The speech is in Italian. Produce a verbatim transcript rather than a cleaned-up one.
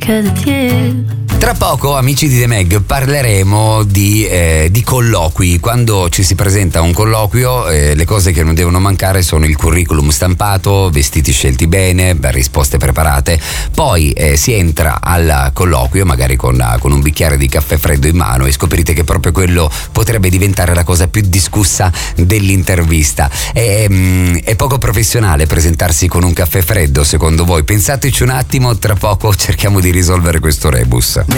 Tra poco, amici di The Meg, parleremo di, eh, di colloqui. Quando ci si presenta a un colloquio, eh, le cose che non devono mancare sono il curriculum stampato, vestiti scelti bene, risposte preparate. Poi eh, si entra al colloquio, magari con, con un bicchiere di caffè freddo in mano, e scoprirete che proprio quello potrebbe diventare la cosa più discussa dell'intervista. È, mh, è poco professionale presentarsi con un caffè freddo, secondo voi? Pensateci un attimo, tra poco cerchiamo di risolvere questo rebus.